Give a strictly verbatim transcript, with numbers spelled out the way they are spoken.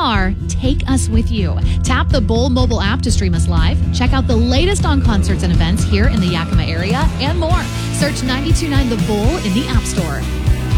are, take us with you. Tap the Bowl mobile app to stream us live. Check out the latest on concerts and events here in the Yakima area and more. Search nine two nine The Bowl in the App Store.